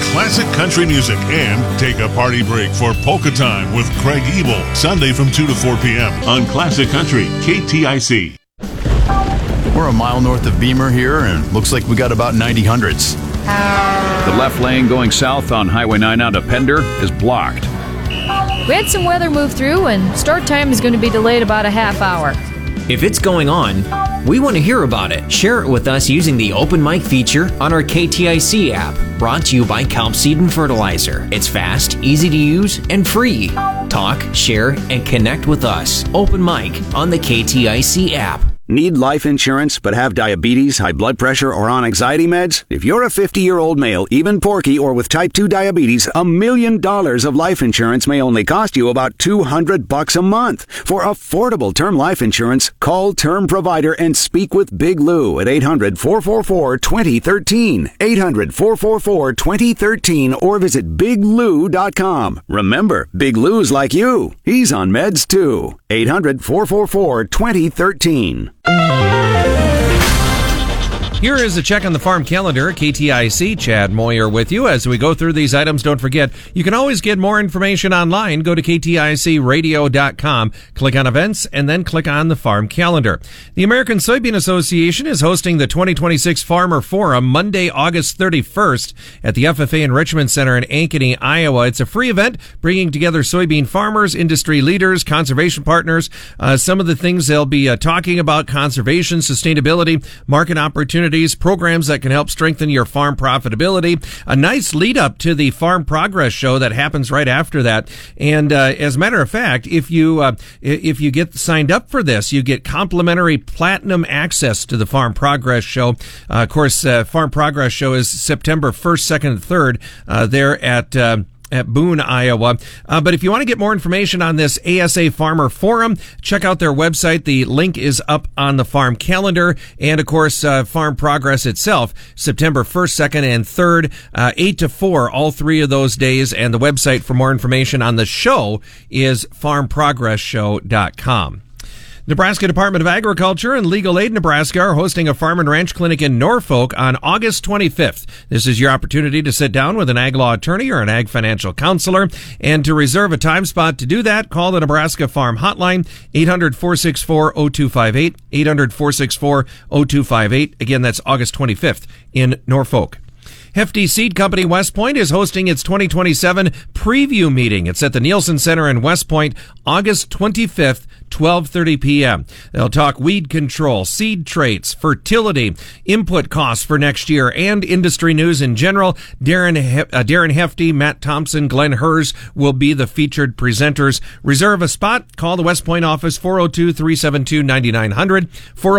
classic country music, and take a party break for Polka Time with Craig Ebel, Sunday from 2 to 4 p.m. on Classic Country, KTIC. We're a mile north of Beamer here, and looks like we got about 90 hundredths. The left lane going south on Highway 9 out of Pender is blocked. We had some weather move through, and start time is going to be delayed about a half hour. If it's going on, we want to hear about it. Share it with us using the open mic feature on our KTIC app. Brought to you by Kelp Seed and Fertilizer. It's fast, easy to use, and free. Talk, share, and connect with us. Open mic on the KTIC app. Need life insurance but have diabetes, high blood pressure, or on anxiety meds? If you're a 50-year-old male, even porky, or with type 2 diabetes, $1 million of life insurance may only cost you about $200 a month. For affordable term life insurance, call Term Provider and speak with Big Lou at 800-444-2013, 800-444-2013, or visit biglou.com. Remember, Big Lou's like you. He's on meds too. 800-444-2013. Here is a check on the farm calendar. KTIC, Chad Moyer with you. As we go through these items, don't forget, you can always get more information online. Go to kticradio.com, click on events, and then click on the farm calendar. The American Soybean Association is hosting the 2026 Farmer Forum Monday, August 31st at the FFA Enrichment Center in Ankeny, Iowa. It's a free event bringing together soybean farmers, industry leaders, conservation partners. Some of the things they'll be talking about: conservation, sustainability, market opportunities, programs that can help strengthen your farm profitability. A nice lead up to the Farm Progress Show that happens right after that. And as a matter of fact, if you get signed up for this, you get complimentary platinum access to the Farm Progress Show. Of course, Farm Progress Show is September 1st, 2nd, and 3rd there at Boone, Iowa. But if you want to get more information on this ASA Farmer Forum, check out their website. The link is up on the farm calendar. And of course, Farm Progress itself, September 1st, 2nd, and 3rd, 8 to 4, all three of those days. And the website for more information on the show is farmprogressshow.com. Nebraska Department of Agriculture and Legal Aid Nebraska are hosting a farm and ranch clinic in Norfolk on August 25th. This is your opportunity to sit down with an ag law attorney or an ag financial counselor. And to reserve a time spot to do that, call the Nebraska Farm Hotline, 800-464-0258, 800-464-0258. Again, that's August 25th in Norfolk. Hefty Seed Company West Point is hosting its 2027 preview meeting. It's at the Nielsen Center in West Point, August 25th, 12:30 p.m. They'll talk weed control, seed traits, fertility, input costs for next year, and industry news in general. Darren Hefty, Matt Thompson, Glenn Hers will be the featured presenters. Reserve a spot. Call the West Point office, 402-372-9900,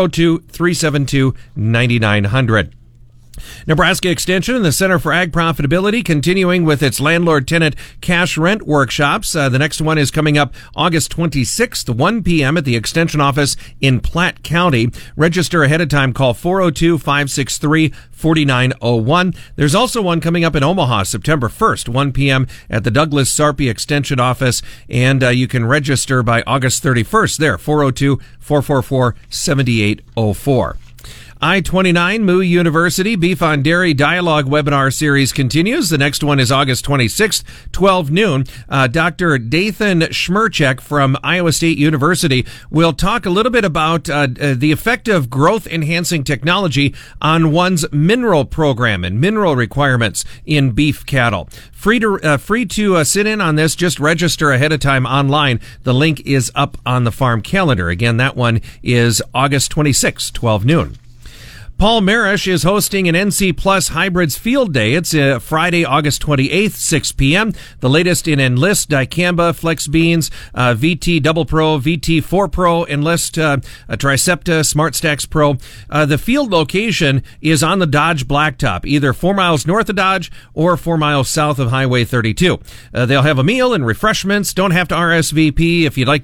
402-372-9900. Nebraska Extension and the Center for Ag Profitability continuing with its landlord-tenant cash rent workshops. The next one is coming up August 26th, 1 p.m. at the Extension office in Platte County. Register ahead of time. Call 402-563-4901. There's also one coming up in Omaha, September 1st, 1 p.m. at the Douglas Sarpy Extension office, and you can register by August 31st there, 402-444-7804. I-29 Moo University Beef on Dairy Dialogue webinar series continues. The next one is August 26th, 12 noon. Dr. Dathan Schmerchek from Iowa State University will talk a little bit about the effect of growth-enhancing technology on one's mineral program and mineral requirements in beef cattle. Free to sit in on this. Just register ahead of time online. The link is up on the farm calendar. Again, that one is August 26th, 12 noon. Paul Marish is hosting an NC Plus Hybrids Field Day. It's Friday, August 28th, 6 p.m. The latest in Enlist, Dicamba, Flex Beans, VT Double Pro, VT 4 Pro, Enlist, Tricepta, Smart Stacks Pro. The field location is on the Dodge Blacktop, either 4 miles north of Dodge or 4 miles south of Highway 32. They'll have a meal and refreshments. Don't have to RSVP if you'd like